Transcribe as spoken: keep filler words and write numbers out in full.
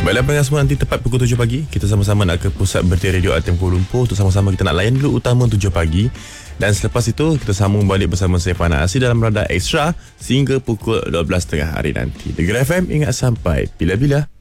Baiklah pendengar semua, nanti tepat pukul tujuh pagi kita sama-sama nak ke pusat berita radio A T M Kuala Lumpur untuk sama-sama kita nak layan dulu utama tujuh pagi. Dan selepas itu kita sambung balik bersama saya Fana Asri dalam Radar Extra sehingga pukul dua belas tiga puluh hari nanti. Dengar F M, ingat sampai bila-bila.